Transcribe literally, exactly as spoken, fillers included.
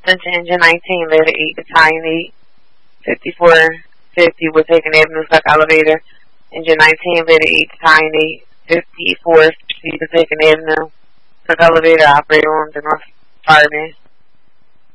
Center Engine nineteen, letter eight, Battalion eight, fifty-four fifty, Woodhaven Avenue, South Elevator. Engine nineteen, letter eight, Battalion eight, fifty-four fifty, Woodhaven Avenue, South Elevator, operator on the North Fireman.